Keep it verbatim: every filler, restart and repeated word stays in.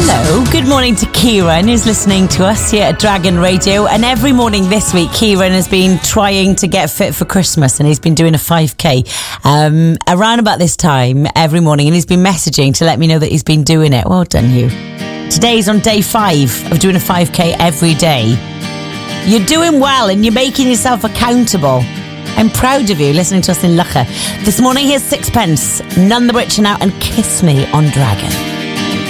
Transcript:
Hello, good morning to Kieran, who's listening to us here at Dragon Radio. And every morning this week, Kieran has been trying to get fit for Christmas, and he's been doing a five K um, around about this time every morning. And he's been messaging to let me know that he's been doing it. Well done, you. Today's on day five of doing a five K every day. You're doing well and you're making yourself accountable. I'm proud of you listening to us in Lucha. This morning, here's Sixpence, None the Richer Now, and Kiss Me on Dragon.